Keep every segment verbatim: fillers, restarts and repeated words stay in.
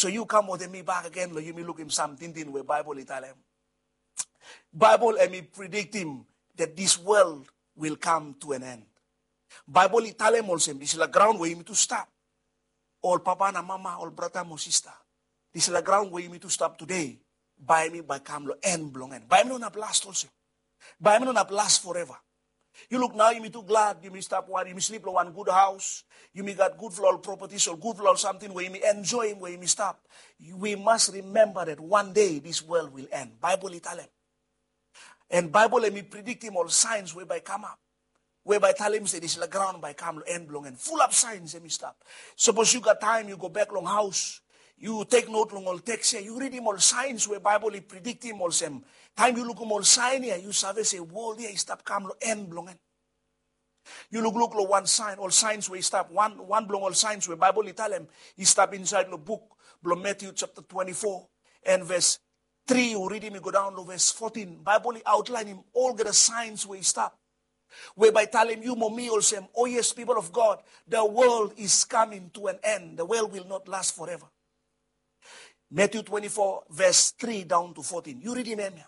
So you come with me back again, lo you me look him something in where Bible Italian. Bible and me predict him that this world will come to an end. Bible Italian also, this is the ground where you need to stop. All papa and mama, all brother and sister. This is the ground where you need to stop today. By me, by Kamlo, end blong end. By me not last also. By me not last forever. You look now, you may too glad, you may stop one, you may sleep in one good house, you may got good floor properties or good floor something where you may enjoy, where you may stop. We must remember that one day this world will end. Bible Italian. And Bible let me predict him all signs whereby come up. Whereby tell him say this is the ground by come end long and full of signs let me stop. Suppose you got time, you go back long house, you take note long all text here, you read him all signs where Bible he predict him all same. Time you look him all sign here, you say say world here stop come end long. You look look lo one sign, all signs where he stop, one one blong all signs where Bible he tell him he stop inside the book, Matthew chapter twenty-four and verse three, you read him, you go down to verse fourteen. Bible outline him all the signs where he stop. Whereby tell him, you me also, oh yes, people of God, the world is coming to an end. The world will not last forever. Matthew twenty-four, verse three down to fourteen. You read him, Emia.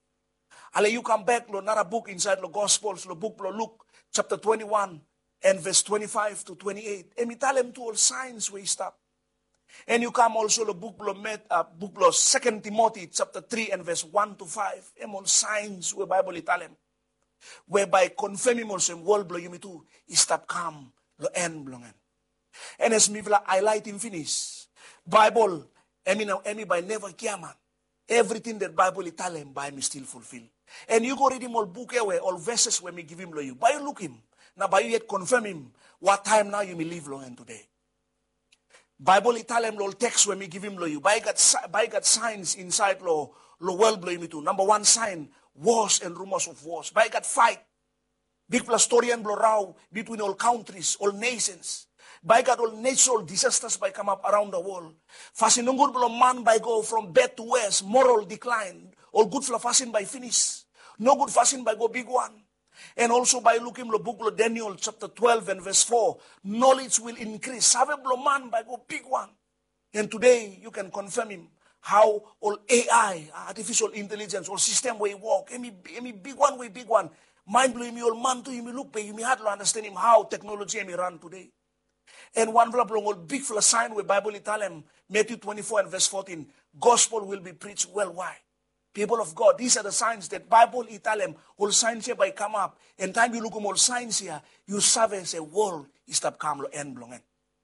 Ale you come back, lo another book inside the Gospels, the book, lo Luke, chapter twenty-one, and verse twenty-five to twenty-eight. And me tell him to all signs where he stop. And you come also the book lo met uh, book lo Second Timothy chapter three and verse one to five. And all signs where Bible tell him. Whereby confirming also world blow you me too. He stop come lo end blongen. And as me vla highlight him finish. Bible emi now emi by never care man. Everything that Bible tell him by me still fulfill. And you go read him all book away, all verses when me give him lo you. By you look him. Now by you yet confirm him what time now you may live long and today. Bible tell him all text when me give him lo you. By got by got signs inside lo lo world blow you me too. Number one sign, wars and rumors of wars. By got fight. Big plus story and blow row between all countries, all nations. By God, all natural disasters by come up around the world. Fasin no good blow man by go from bad to worse, moral decline. All good for fasin by finish. No good fasin by go big one. And also by looking the book of Daniel chapter twelve and verse four, knowledge will increase. Have a blow man by go big one. And today you can confirm him how all A I, artificial intelligence, all system way work. Any, any big one way big one. Mind blowing me all man to you me look, but you may hardly understand him how technology may run today. And one blah all big full sign with Bible tell him, Matthew twenty-four and verse fourteen, gospel will be preached worldwide. People of God, these are the signs that Bible tell him, all signs here by come up. And time you look at all signs here, you serve as a world, is stop come end blongen.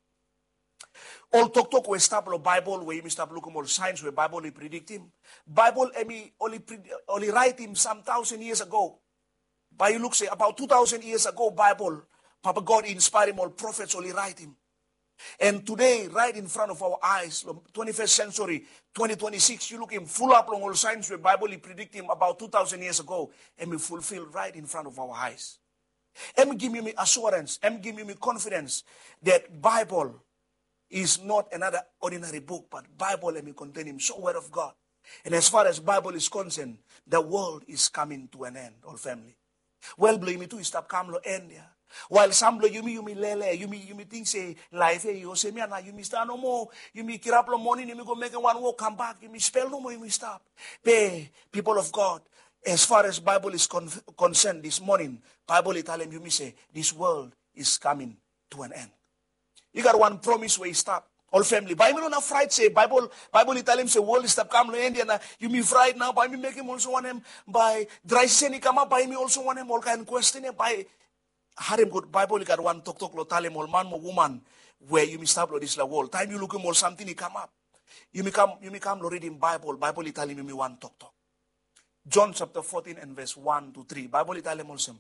All talk talk we stop the Bible where you stop looking all signs where Bible he predict him. Bible emi only only write him some thousand years ago. By you look say about two thousand years ago Bible, Papa God inspired him all prophets only write him. And today, right in front of our eyes, twenty-first century, twenty twenty-six, you look him full up on all signs where Bible he predict him about two thousand years ago and we fulfill right in front of our eyes. And give me assurance, and give me confidence that Bible is not another ordinary book, but Bible let me contain him so word of God. And as far as Bible is concerned, the world is coming to an end, all family. Well, blame me too, stop come to end there. While some blow you me you me lele, you me you me think say life eh you say me na you me start no more, you me kirap lo money, you me go make one walk come back, you me spell no more, you me stop. Pay people of God, as far as Bible is con concerned this morning, Bible is telling you me say this world is coming to an end. You got one promise where you stop. All family. Bible on a fright say Bible Bible is telling him say world is stop come to end and you me fright now by me make him also want him by dry sin come up by me also want him all kind of question by Harim good Bible, you got one talk talk lo talim all man mo woman where you mistap lo this la wall. Time you look him or something he come up. You may come you may come lo reading Bible. Bible is telling me one talk talk. John chapter fourteen and verse one to three. Bible is telling also.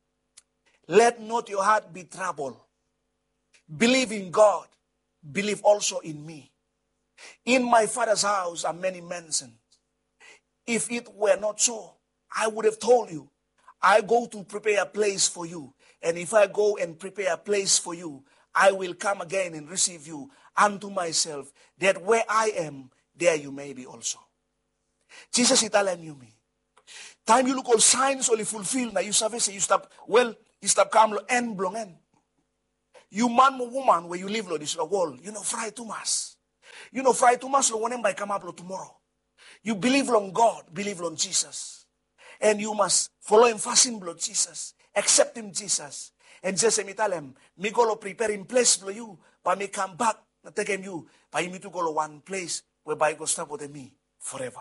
Let not your heart be troubled. Believe in God. Believe also in me. In my Father's house are many mansions. If it were not so, I would have told you. I go to prepare a place for you. And if I go and prepare a place for you, I will come again and receive you unto myself, that where I am, there you may be also. Jesus is telling you me. Time you look all signs only fulfilled, now you service, you stop, well, you stop come end blong end. You man or woman where you live, Lord, is the world, you know, fry too much. You know, Fry Thomas lo wanem by come up lo tomorrow. You believe on God, believe on Jesus. And you must follow him fast in blood Jesus. Accept him Jesus. And just me tell him, me go lo prepare in place for you, but me come back, na take him you, but me to go to one place whereby go stop with me forever.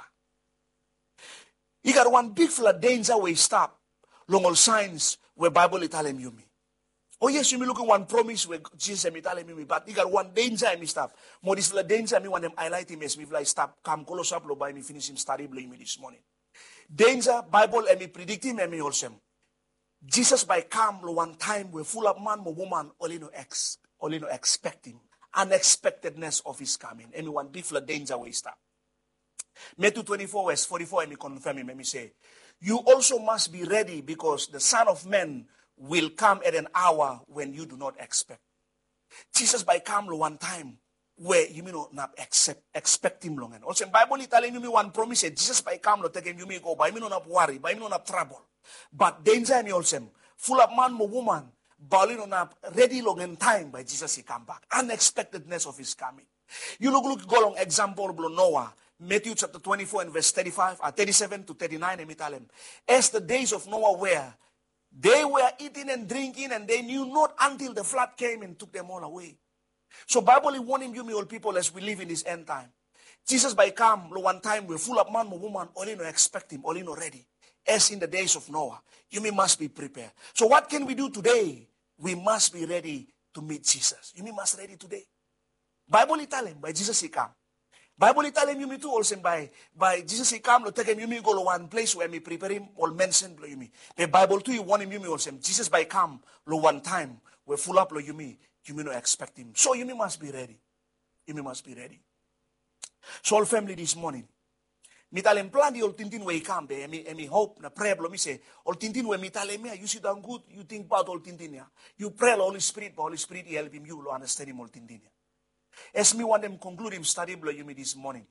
You got one big flood danger where he stop. Long all signs where Bible is telling you me. Oh yes, you may look at one promise where Jesus is telling me, but you got one danger I me stop. More this flood danger I me want them highlight him as me like stop, come close up lo by me finish him study blame me this morning. Danger, Bible and me predict him and me also. Jesus by come lo one time where full of man or woman only no ex only no expect him. Unexpectedness of his coming. And me one big flood danger where he stop. Matthew twenty-four verse forty-four, and me confirm him, and me say, you also must be ready because the Son of Man will come at an hour when you do not expect. Jesus by come one time where you may not accept, expect him long. And also in Bible it telling you one promise, Jesus by come take him you may go, by me not worry, by me not trouble. But danger and also full of man or woman, but not ready long in time by Jesus he come back. Unexpectedness of his coming. You look look go long example of Noah. Matthew chapter twenty-four and verse thirty-five, uh, thirty-seven to thirty-nine, and me tell him, as the days of Noah were, they were eating and drinking, and they knew not until the flood came and took them all away. So Bible is warning you, me all people, as we live in this end time. Jesus by come, lo one time, we're full of man or woman, only no expect him, only no ready. As in the days of Noah, you may must be prepared. So what can we do today? We must be ready to meet Jesus. You may must ready today. Bible is telling, by Jesus he come. Bible is telling you me too also by by Jesus he come to take him you me go to one place where me prepare him or mention lo you me. The Bible too you want him you me also. Jesus by come lo one time we full up lo you me you me no expect him. So you me must be ready. You me must be ready. So all family this morning. Me tell him plan the old tintin where he come be and me and me hope na pray lo me say all tintin where me tell him you sit down good you think about all tintin ya. You pray the Holy Spirit but Holy Spirit he help him you lo understand him all tintin ya. As me want them conclude him study blow you me this morning.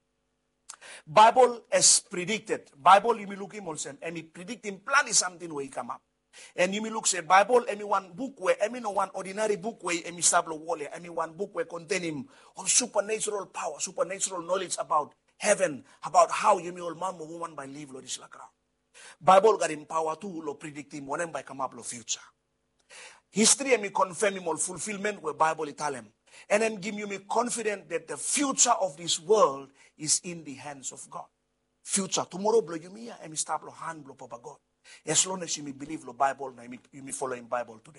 Bible as predicted. Bible you me look him also and me predict him plan is something where he come up. And you me look say Bible and me one book where I mean no one ordinary book where I me stablo wall I mean one book where contain him all supernatural power, supernatural knowledge about heaven, about how you me all man or woman by live lo this la ground. Bible got him power too lo predict him when by come up lo future. History and me confirm him all fulfillment where Bible it tell him. And then give you me confident that the future of this world is in the hands of God. Future. Tomorrow blow you me and me start blow hand blow Papa God. As long as you me believe the Bible and you me follow in Bible today.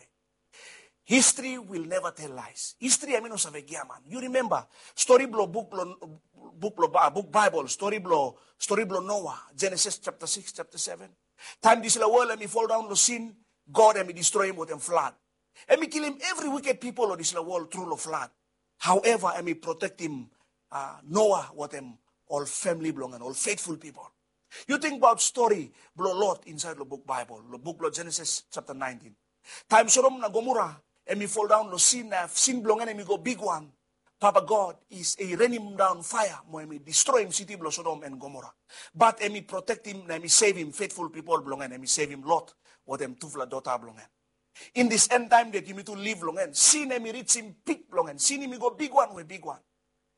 History will never tell lies. History I mean no savegia man. You remember story blow book blow book blow book Bible story blow story blow Noah Genesis chapter six chapter seven. Time this la world and me fall down the sin God and me destroy him with them flood. And me kill him every wicked people of this world through the flood. However, I may protect him, uh, Noah, what him, all family belong and all faithful people. You think about story, blow lot inside the book Bible, the book of Genesis chapter nineteen. Time Sodom na Gomorrah, and me fall down the sin, uh, sin belong and me go big one. Papa God is a rain him down fire, when me destroy him city blow Sodom and Gomorrah. But and me protect him, and me save him, faithful people belong and me save him Lot, what him tufla daughter belong. In this end time that you need to live long and see me reach him big long and see me go big one with big one.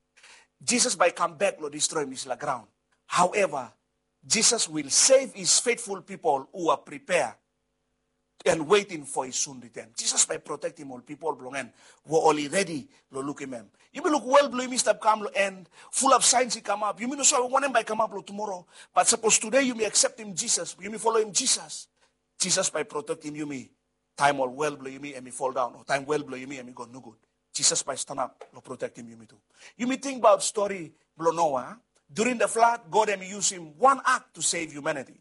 Jesus by come back will destroy him is la ground. However, Jesus will save his faithful people who are prepared and waiting for his soon return. Jesus by protect him all people belong and were already ready to look him. You may look well blue Mister come and full of signs he come up. You may not so want him by come up tomorrow. But suppose today you may accept him Jesus. You may follow him Jesus. Jesus by protect him you may. Time all well blow you me and me fall down. Or time well blow you me and me go no good. Jesus by stand up, no protect him you me too. You may think about story blow Noah. During the flood, God and me use him one act to save humanity.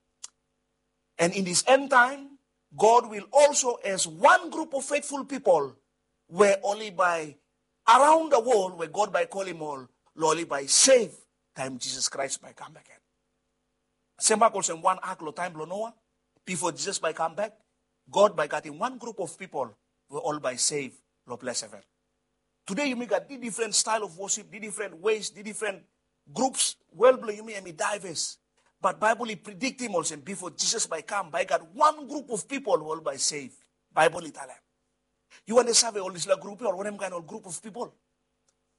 And in this end time, God will also as one group of faithful people where only by around the world where God by call him all, only by save time Jesus Christ by come back again. Same back also one act lo time blow Noah before Jesus by come back. God by getting one group of people were all by save, lo bless ever. Today you may get the different style of worship, the different ways, the different groups. Well, you may be diverse. But Bible is predicting also before Jesus by come, by got one group of people who all by save. Bible is telling. You want to serve all this group or one kind of group of people?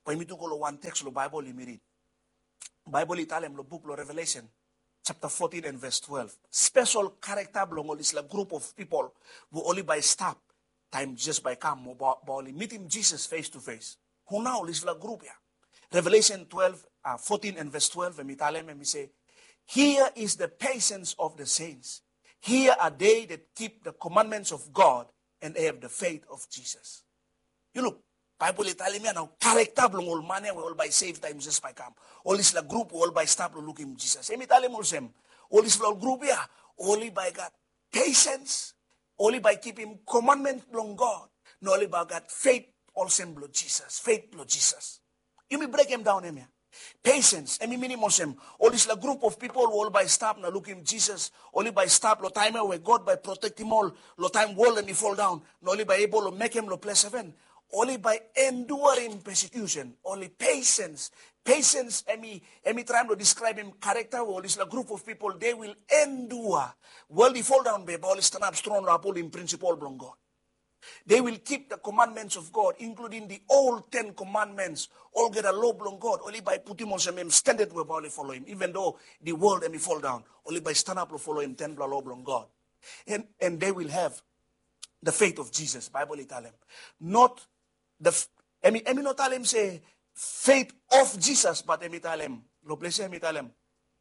Paimitu ko lo one text lo Bible imi read. Bible italem lo book lo Revelation chapter fourteen and verse twelve. Special character belong is a group of people who only by stop time just by come or only meeting Jesus face to face. Who now is a group here. Revelation twelve, uh, fourteen and verse twelve, and italem and we say, here is the patience of the saints. Here are they that keep the commandments of God and have the faith of Jesus. You look, Bible italem now character belong all money we all by save time just by come. All is la group all by stop look him Jesus. Emi italem all same. All is la group here only by God patience, only by keeping commandments belong God, not only by God faith all same blood Jesus, faith blood Jesus. You may break him down him here. Patience, emi minimum same. All is la group of people all by stop na look him Jesus, only by stop lo time where God by protect him all, lo time wall and he fall down, not only by able to make him lo place heaven. Only by enduring persecution, only patience. Patience, emi, emi trying to describe him character, or is a group of people, they will endure. Well, they fall down, baby, all stand up strong, uphold in principle, belong God. They will keep the commandments of God, including the old Ten Commandments, all get a law belong God, only by putting on some standard we only follow him, even though the world emi fall down, only by stand up to follow him, ten law belong God. And, and they will have the faith of Jesus, Bible tell them. Not the, emi, emi no tell him say, faith of Jesus, but emi tell him, lo bless emi tell him.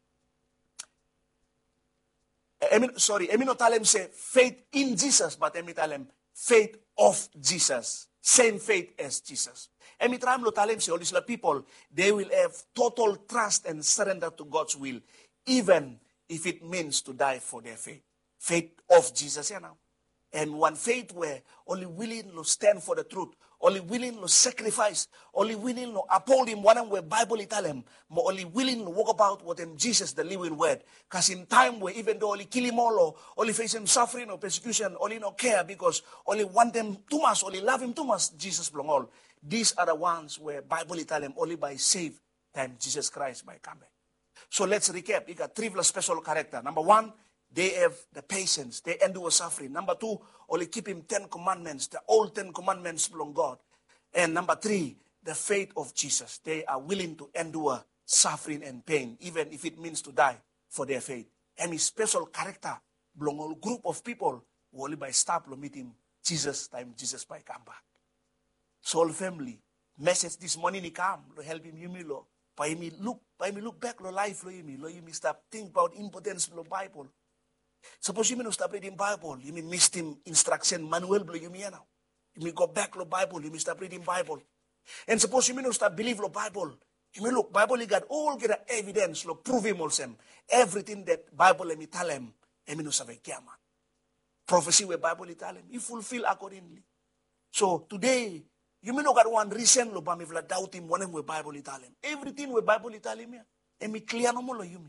Emi, sorry, emi no tell him say, faith in Jesus, but emi tell him, faith of Jesus. Same faith as Jesus. Emi try lo tell him say, all these people, they will have total trust and surrender to God's will, even if it means to die for their faith. Faith of Jesus, you know. And one faith where only willing to stand for the truth, only willing to sacrifice, only willing to uphold him, one where Bible tell him, but only willing to walk about with him, Jesus, the living word. Because in time where even though only kill him all, or only face him suffering or persecution, only no care because only want them too much, only love him too much, Jesus belong all. These are the ones where Bible tell him only by save time Jesus Christ by coming. So let's recap. You got three special character. Number one, they have the patience. They endure suffering. Number two, only keep him ten commandments. The old ten commandments belong God. And number three, the faith of Jesus. They are willing to endure suffering and pain, even if it means to die for their faith. And his special character belong a group of people who only by stop lo meet him Jesus time Jesus by come back. Soul family, message this morning he come, lo help him you me lo. By me look, by me look back lo life lo you me, lo you me stop think about importance lo Bible. Suppose you may not stop reading Bible, you may miss him instruction manual, you may now. You may go back to Bible, you may stop reading Bible. And suppose you may not stop believe the Bible, you may look, Bible you got all get evidence, lo prove him also. Everything that Bible let me tell him, you may not have a kiaman. Prophecy where Bible tell him, you fulfill accordingly. So today, you may not got one reason lo ba me vla doubt him one where Bible tell him. Everything where Bible tell him, and me clear no more lo you me.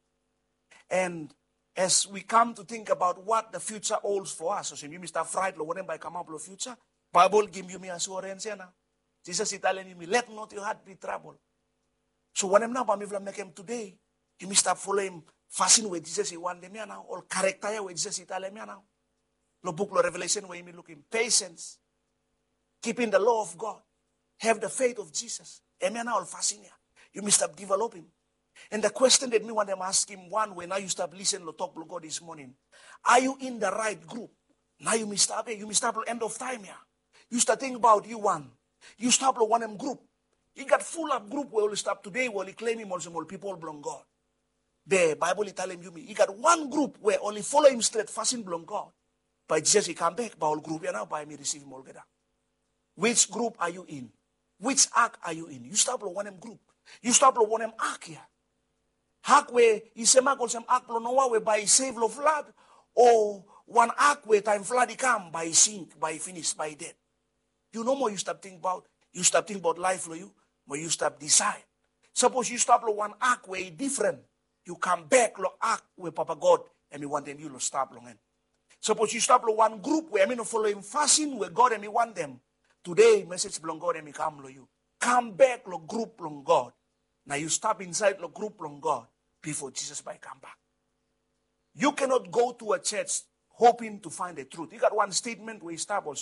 And as we come to think about what the future holds for us, so you Mister Fried, lo whatever come up the future, Bible give you me assurance now. Jesus is telling me, let not your heart be troubled. So when I'm now, I'm make him today, you may start following, fasting with Jesus, he want them now, or character with Jesus, he telling me now. The book of Revelation, where you may look in patience, keeping the law of God, have the faith of Jesus. Amen. All fasting, you may start developing. And the question that me want them ask him one way, now you start listening to talk to God this morning. Are you in the right group? Now you may start, you may start at the end of time here. You start thinking about you one. You start to one them group. You got full of group where you stop today where you claim him also more people belong God. The Bible is telling you me. You got one group where only follow him straight, fasting belong God. By Jesus he come back, by all group you now, by me receive him all together. Which group are you in? Which ark are you in? You start to one them group. You start to one them ark here. Hak we isema kol sem ak plonoa we by save lo flood or one ak we time flood come by sink by finish by death. You know more you stop thinking about you stop thinking about life lo you more you stop decide. Suppose you stop lo one ak way different. You come back lo ak we Papa God and me want them you lo stop long end. Suppose you stop lo one group where I mean follow him fasting where God and me want them. Today message belong God and me come lo you. Come back lo group long God. Now you stop inside the group long God before Jesus might come back. You cannot go to a church hoping to find the truth. You got one statement where you stop also.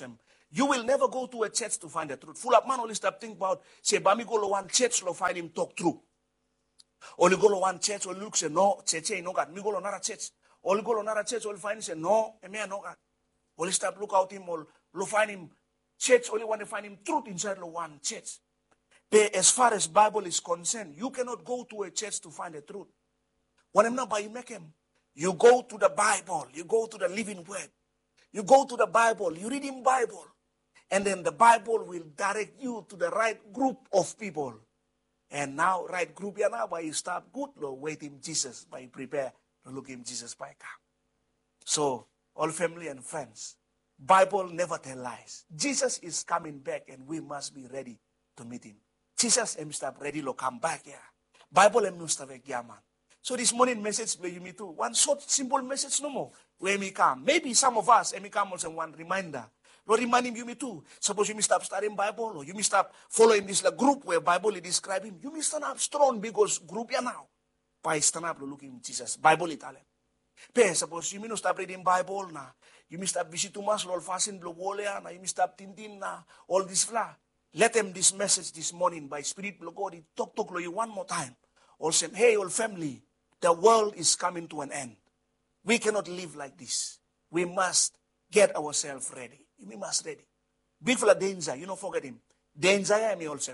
You will never go to a church to find the truth. Full of man only stop think about, say, Bami go to one church, lo find him talk true. Only go to one church, or look, say, no, church ain't no God. Me go to another church. Only go to another church, only find him, say, no, me no God. Only stop look out him, or lo find him, church, only want to find him truth inside the one church. But as far as Bible is concerned, you cannot go to a church to find the truth. When I'm not by you make him, you go to the Bible, you go to the living word. You go to the Bible, you read in Bible, and then the Bible will direct you to the right group of people. And now, right group, yeah, now, by you start good, Lord, waiting Jesus, by you prepare to look him Jesus by come. So, all family and friends, Bible never tell lies. Jesus is coming back, and we must be ready to meet him. Jesus em stop ready to come back here. Bible em no stop here, man. So this morning message play you me too. One short simple message no more. Where me come. Maybe some of us, and me come also one reminder. Lord reminding you me too. Suppose you may stop studying Bible, or you may stop following this like, group where Bible is describing. You may stand up strong because group ya now. By stand up looking Jesus. Bible Italian. Pay suppose you may not stop reading Bible na. You may stop visit too much, Lord fasting, blog na. You may stop tintin na. All this fla. Let them this message this morning by Spirit blog God. Talk talk to you one more time. Also, hey, all family. The world is coming to an end. We cannot live like this. We must get ourselves ready. We must ready. Big fella danger, you don't forget him. Danger I me also.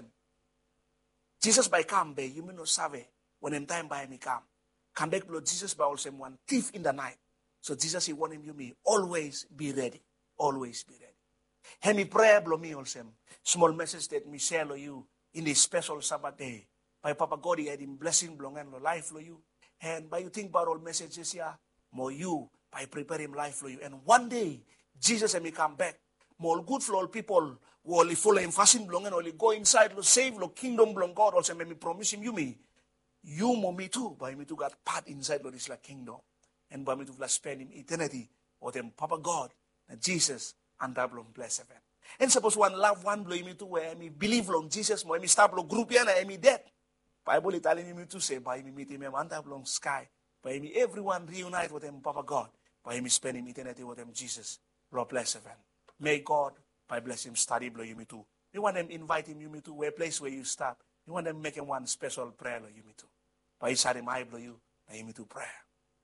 Jesus by come be, you may not serve when him time by me come. Come back, Lord Jesus by also one thief in the night. So Jesus he want him you me always be ready. Always be ready. Hear me prayer blow me also. Small message that me share with you in this special Sabbath day. By Papa God he had him blessing belong and life for you. And by you think about all messages here, more you, by preparing life for you. And one day, Jesus and me come back. More good for all people who only follow him, fasting belong and only go inside, to save the kingdom belong God. Also, may me promise him, you me. You more me too, by me to got part inside of this like kingdom. And by me to spend him eternity, or them Papa God, and Jesus, and that belong bless heaven. And suppose one love one blow me to where me believe long Jesus, more me start blow group here, and me dead. Bible is telling me to say, by me meet him under long sky, by me everyone reunite with him, Papa God, by me spending eternity with him, Jesus. Lord bless heaven. May God, by bless him, study blow you me too. You want them invite him you me to where place where you stop. You want them making one special prayer blow you me too. By his side him I blow you, by me to prayer.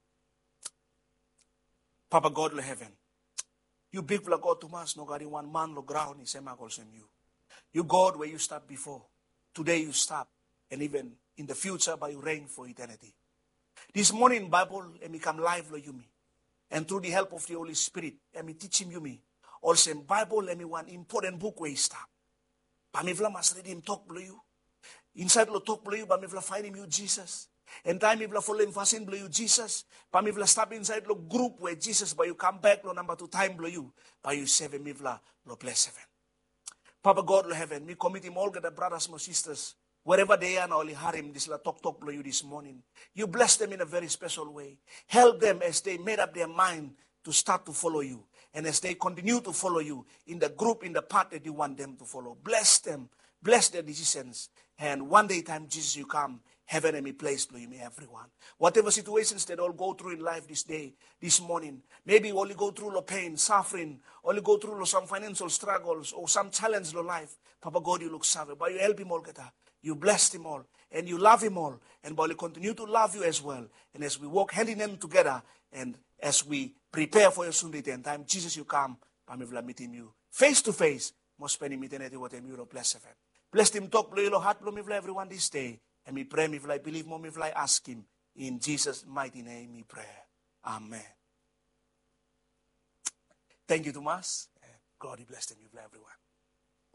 Papa God lo heaven. You big for God to mass, no God in one man lo ground, he say my also you. You God where you stop before. Today you stop. And even in the future, by you reign for eternity. This morning, Bible, and me come live, lo you me. And through the help of the Holy Spirit, and me teach him you me. Also, Bible, let me one important book where he stop. But me vla must read him talk, lo you. Inside lo talk, lo you, but me vla find him you, Jesus. And time me vla follow him fasting, lo you, Jesus. But me vla stop inside lo group where Jesus, but you come back, lo number two time, lo you. But you save me vla, lo bless heaven. Papa God, lo heaven, me commit him all get the brothers, my sisters. Wherever they are, only harim this la talk talk blow you this morning. You bless them in a very special way. Help them as they made up their mind to start to follow you. And as they continue to follow you in the group, in the path that you want them to follow. Bless them. Bless their decisions. And one day time, Jesus, you come, heaven and me place blow you me everyone. Whatever situations that all go through in life this day, this morning. Maybe only go through the pain, suffering. Only go through some financial struggles or some challenge in life. Papa God, you look savage. But you help him all get that. You blessed him all, and you love him all, and will continue to love you as well. And as we walk hand in hand together, and as we prepare for your Sunday and time, Jesus, you come, I'm meeting you face to face. Most spending me eternity with him, you bless him. Bless him, talk, blow your heart, blow me everyone this day. And me pray, me I believe, more me I ask him. In Jesus' mighty name, me pray. Amen. Thank you, Thomas. God bless them, you everyone.